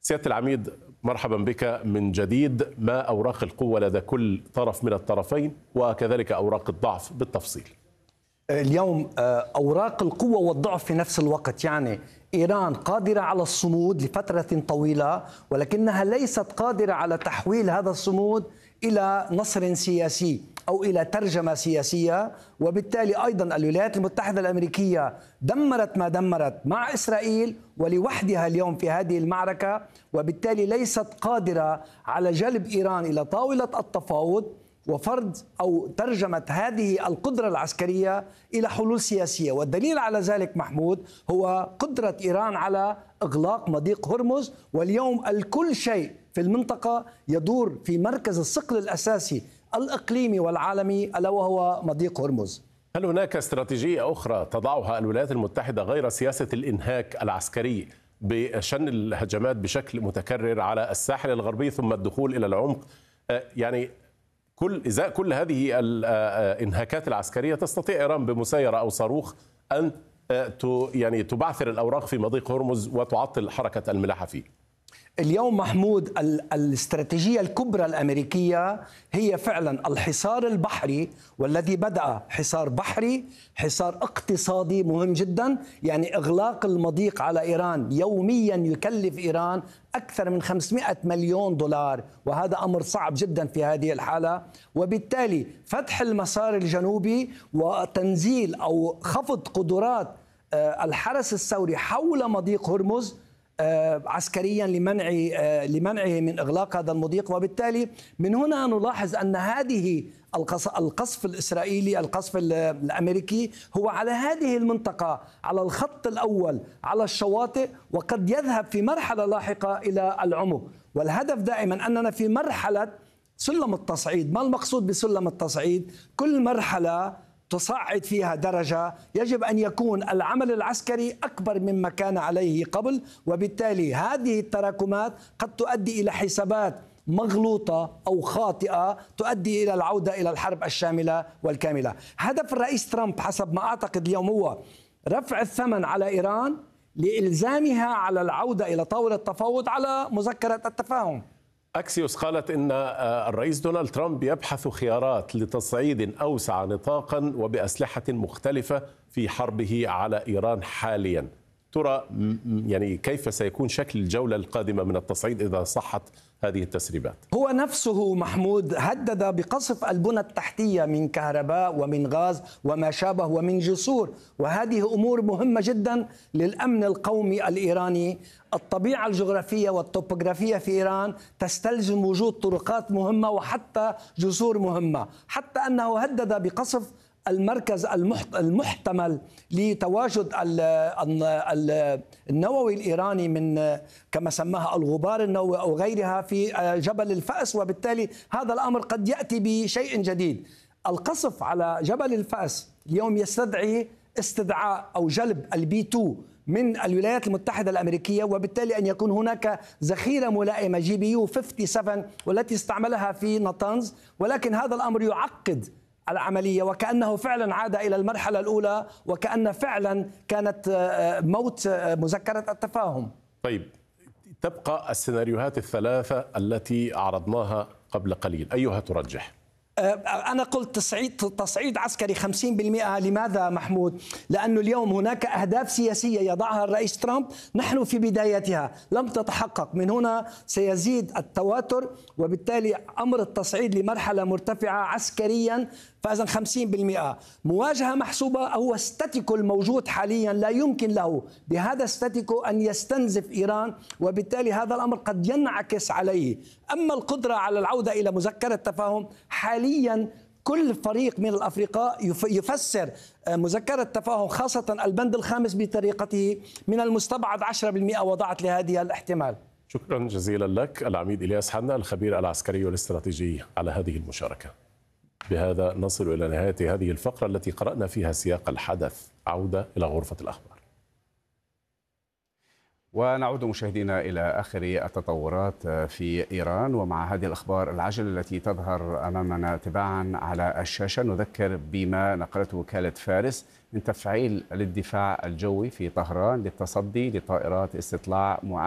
سيادة العميد، مرحبا بك من جديد. ما أوراق القوة لدى كل طرف من الطرفين، وكذلك أوراق الضعف بالتفصيل؟ اليوم أوراق القوة والضعف في نفس الوقت. يعني إيران قادرة على الصمود لفترة طويلة، ولكنها ليست قادرة على تحويل هذا الصمود إلى نصر سياسي أو إلى ترجمة سياسية. وبالتالي أيضا الولايات المتحدة الأمريكية دمرت ما دمرت مع إسرائيل ولوحدها اليوم في هذه المعركة، وبالتالي ليست قادرة على جلب إيران إلى طاولة التفاوض وفرض أو ترجمة هذه القدرة العسكرية إلى حلول سياسية. والدليل على ذلك محمود هو قدرة إيران على إغلاق مضيق هرمز، واليوم الكل شيء في المنطقة يدور في مركز الثقل الأساسي الإقليمي والعالمي، ألا وهو مضيق هرمز. هل هناك استراتيجية أخرى تضعها الولايات المتحدة غير سياسة الإنهاك العسكري بشن الهجمات بشكل متكرر على الساحل الغربي ثم الدخول إلى العمق؟ يعني إزاء كل هذه الإنهاكات العسكرية تستطيع إيران بمسيرة أو صاروخ أن تبعثر الأوراق في مضيق هرمز وتعطل حركة الملاحة فيه. اليوم محمود الاستراتيجية الكبرى الأمريكية هي فعلا الحصار البحري، والذي بدأ حصار بحري، حصار اقتصادي مهم جدا. يعني إغلاق المضيق على إيران يوميا يكلف إيران أكثر من 500 مليون دولار، وهذا أمر صعب جدا في هذه الحالة. وبالتالي فتح المسار الجنوبي وتنزيل أو خفض قدرات الحرس الثوري حول مضيق هرمز عسكريا لمنعه من إغلاق هذا المضيق. وبالتالي من هنا نلاحظ أن هذه القصف الإسرائيلي، القصف الأمريكي، هو على هذه المنطقة، على الخط الأول على الشواطئ، وقد يذهب في مرحلة لاحقة إلى العمق. والهدف دائما أننا في مرحلة سلم التصعيد. ما المقصود بسلم التصعيد؟ كل مرحلة تصعد فيها درجة يجب أن يكون العمل العسكري أكبر مما كان عليه قبل، وبالتالي هذه التراكمات قد تؤدي إلى حسابات مغلوطة أو خاطئة تؤدي إلى العودة إلى الحرب الشاملة والكاملة. هدف الرئيس ترامب حسب ما أعتقد اليوم هو رفع الثمن على إيران لإلزامها على العودة إلى طاولة التفاوض على مذكرة التفاهم. أكسيوس قالت إن الرئيس دونالد ترامب يبحث خيارات لتصعيد أوسع نطاقا وبأسلحة مختلفة في حربه على إيران حاليا. ترى كيف سيكون شكل الجولة القادمة من التصعيد إذا صحت هذه التسريبات؟ هو نفسه محمود هدد بقصف البنى التحتية من كهرباء ومن غاز وما شابه ومن جسور، وهذه أمور مهمة جدا للأمن القومي الإيراني. الطبيعة الجغرافية والطوبوغرافية في إيران تستلزم وجود طرقات مهمة وحتى جسور مهمة، حتى أنه هدد بقصف المركز المحتمل لتواجد النووي الإيراني من كما سماها الغبار النووي أو غيرها في جبل الفأس. وبالتالي هذا الأمر قد يأتي بشيء جديد. القصف على جبل الفأس اليوم يستدعي استدعاء أو جلب البي 2 من الولايات المتحدة الأمريكية، وبالتالي أن يكون هناك ذخيرة ملائمة GBU 57 والتي استعملها في نطنز. ولكن هذا الأمر يعقد العملية، وكأنه فعلا عاد إلى المرحلة الأولى، وكأن فعلا كانت موت مذكرة التفاهم. طيب، تبقى السيناريوهات الثلاثة التي عرضناها قبل قليل، أيها ترجح؟ أنا قلت تصعيد عسكري 50%. لماذا محمود؟ لأنه اليوم هناك أهداف سياسية يضعها الرئيس ترامب نحن في بدايتها لم تتحقق. من هنا سيزيد التوتر، وبالتالي أمر التصعيد لمرحلة مرتفعة عسكريا. فإذا 50% مواجهة محسوبة. هو استاتيكو الموجود حاليا لا يمكن له بهذا استاتيكو أن يستنزف إيران، وبالتالي هذا الأمر قد ينعكس عليه. أما القدرة على العودة إلى مذكرة تفاهم، حاليا كل فريق من الأفرقاء يفسر مذكرة تفاهم خاصة البند الخامس بطريقته. من المستبعد 10% وضعت لهذه الاحتمال. شكرا جزيلا لك العميد إلياس حنا، الخبير العسكري والاستراتيجي، على هذه المشاركة. بهذا نصل إلى نهاية هذه الفقرة التي قرأنا فيها سياق الحدث. عودة إلى غرفة الأخبار. ونعود مشاهدينا إلى آخر التطورات في إيران، ومع هذه الأخبار العاجلة التي تظهر أمامنا تباعا على الشاشة نذكر بما نقلته وكالة فارس من تفعيل الدفاع الجوي في طهران للتصدي لطائرات استطلاع